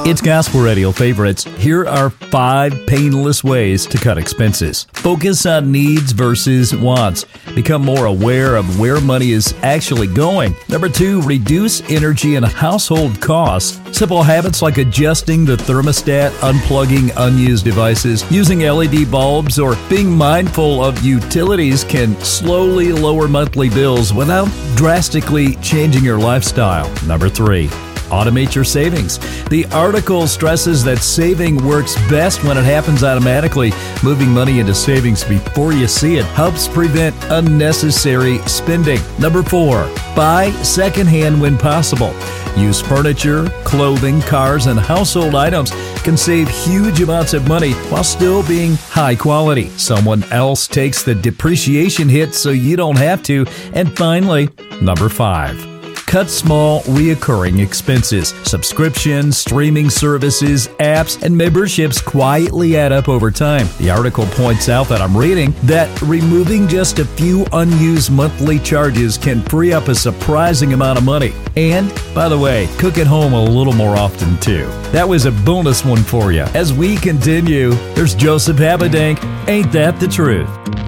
It's Gospel Radio favorites. Here are 5 painless ways to cut expenses. Focus on needs versus wants. Become more aware of where money is actually going. Number 2, reduce energy and household costs. Simple habits like adjusting the thermostat, unplugging unused devices, using LED bulbs, or being mindful of utilities can slowly lower monthly bills without drastically changing your lifestyle. Number 3, automate your savings. The article stresses that saving works best when it happens automatically. Moving money into savings before you see it helps prevent unnecessary spending. Number 4, buy secondhand when possible. Used furniture, clothing, cars, and household items can save huge amounts of money while still being high quality. Someone else takes the depreciation hit so you don't have to. And finally, number 5, cut small, reoccurring expenses. Subscriptions, streaming services, apps, and memberships quietly add up over time. The article points out that I'm reading that removing just a few unused monthly charges can free up a surprising amount of money. And, by the way, cook at home a little more often too. That was a bonus one for you. As we continue, there's Joseph Habedank. Ain't that the truth?